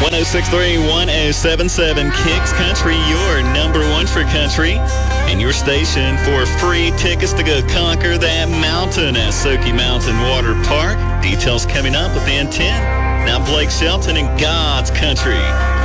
1063, 1077 Kicks Country, your number one for country, and your station for free tickets to go conquer that mountain at Sokey Mountain Water Park. Details coming up within 10. Now Blake Shelton and God's Country.